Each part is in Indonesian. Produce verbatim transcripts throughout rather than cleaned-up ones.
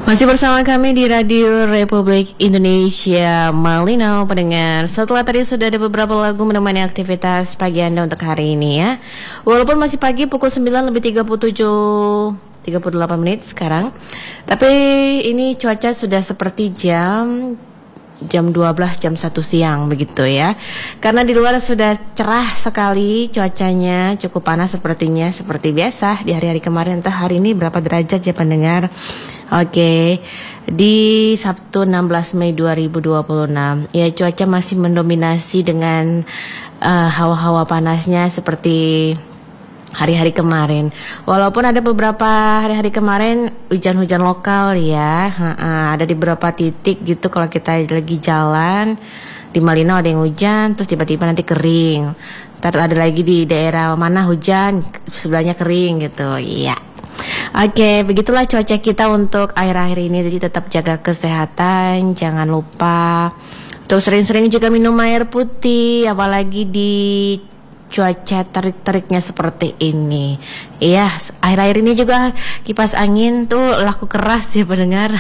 Masih bersama kami di Radio Republik Indonesia Malino, pendengar. Setelah tadi sudah ada beberapa lagu menemani aktivitas pagi Anda untuk hari ini ya. Walaupun masih pagi, pukul sembilan lebih tiga puluh tujuh tiga puluh delapan menit sekarang. Tapi ini cuaca sudah seperti jam jam dua belas, jam satu siang begitu ya. Karena di luar sudah cerah sekali cuacanya, cukup panas sepertinya seperti biasa di hari-hari kemarin. Entah hari ini berapa derajat ya pendengar. Oke, di Sabtu enam belas Mei dua ribu dua puluh enam ya, cuaca masih mendominasi dengan uh, hawa-hawa panasnya seperti hari-hari kemarin. Walaupun ada beberapa hari-hari kemarin hujan-hujan lokal ya, ha-ha, ada di beberapa titik gitu. Kalau kita lagi jalan di Malino ada yang hujan, terus tiba-tiba nanti kering. Ntar ada lagi di daerah mana hujan, sebelahnya kering gitu. Iya. Oke, begitulah cuaca kita untuk akhir-akhir ini. Jadi tetap jaga kesehatan, jangan lupa untuk sering-sering juga minum air putih, apalagi di cuaca terik-teriknya seperti ini. Iya, akhir-akhir ini juga kipas angin tuh laku keras ya pendengar.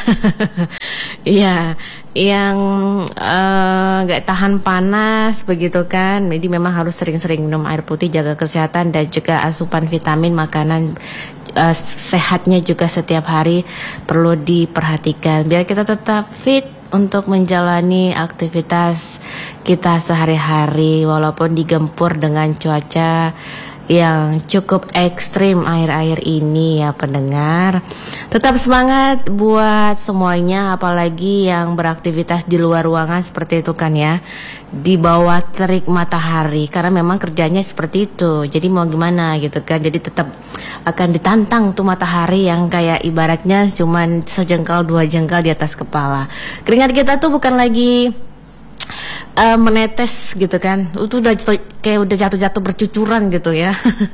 Iya, yang nggak uh, tahan panas begitu kan. Jadi memang harus sering-sering minum air putih, jaga kesehatan dan juga asupan vitamin, makanan uh, sehatnya juga setiap hari perlu diperhatikan biar kita tetap fit untuk menjalani aktivitas kita sehari-hari walaupun digempur dengan cuaca yang cukup ekstrim akhir-akhir ini ya pendengar. Tetap semangat buat semuanya, apalagi yang beraktivitas di luar ruangan seperti itu kan ya, di bawah terik matahari, karena memang kerjanya seperti itu. Jadi mau gimana gitu kan, jadi tetap akan ditantang tuh matahari yang kayak ibaratnya cuman sejengkal dua jengkal di atas kepala. Keringat kita tuh bukan lagi Uh, menetes gitu kan, itu udah kayak udah jatuh-jatuh bercucuran gitu ya.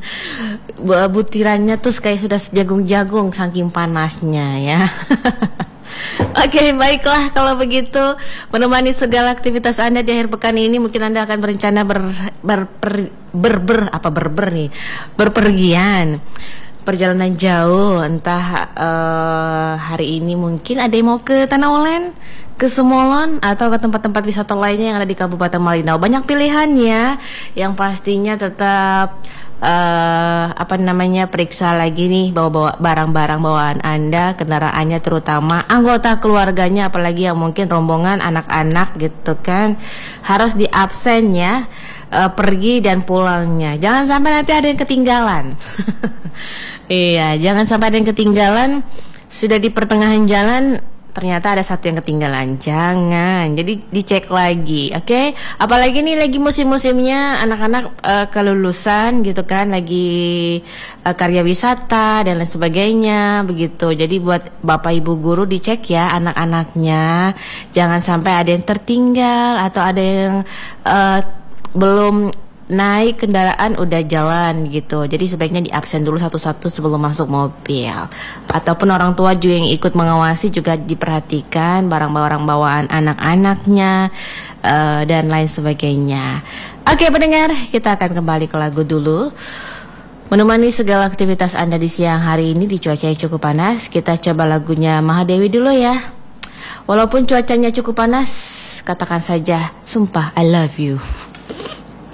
Butirannya tuh kayak sudah jagung-jagung saking panasnya ya. Oke, okay, baiklah kalau begitu, menemani segala aktivitas Anda di akhir pekan ini. Mungkin Anda akan berencana ber, ber, ber, ber, ber apa berber nih berpergian, perjalanan jauh. Entah uh, hari ini mungkin ada yang mau ke Tanah Olen, ke Semolon, atau ke tempat-tempat wisata lainnya yang ada di Kabupaten Malino. Banyak pilihannya, yang pastinya tetap uh, apa namanya periksa lagi nih bawa-bawa barang-barang bawaan Anda, kendaraannya, terutama anggota keluarganya, apalagi yang mungkin rombongan anak-anak gitu kan, harus di absen ya, uh, pergi dan pulangnya. Jangan sampai nanti ada yang ketinggalan. Iya, jangan sampai ada yang ketinggalan. Sudah di pertengahan jalan ternyata ada satu yang ketinggalan, jangan. Jadi dicek lagi, oke? Okay? Apalagi nih lagi musim-musimnya anak-anak uh, kelulusan gitu kan, lagi uh, karya wisata dan lain sebagainya begitu. Jadi buat bapak ibu guru dicek ya anak-anaknya, jangan sampai ada yang tertinggal atau ada yang uh, belum naik kendaraan udah jalan gitu. Jadi sebaiknya diabsen dulu satu-satu sebelum masuk mobil. Ataupun orang tua juga yang ikut mengawasi juga diperhatikan barang-barang bawaan anak-anaknya uh, dan lain sebagainya. Oke pendengar, kita akan kembali ke lagu dulu. Menemani segala aktivitas Anda di siang hari ini di cuaca yang cukup panas, kita coba lagunya Mahadewi dulu ya. Walaupun cuacanya cukup panas, katakan saja, sumpah I love you.